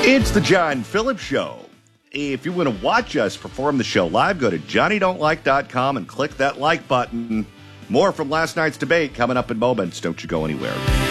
It's the John Phillips Show. If you want to watch us perform the show live, go to johnnydon'tlike.com and click that like button. More from last night's debate coming up in moments. Don't you go anywhere.